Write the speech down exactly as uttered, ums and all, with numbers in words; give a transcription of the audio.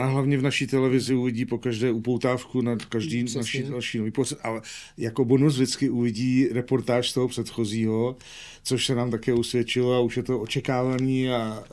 A hlavně v naší televizi uvidí po každé upoutávku na každý Přesně. naší další nový pořad, ale jako bonus vždycky uvidí reportáž z toho předchozího, což se nám také usvědčilo a už je to očekávaný a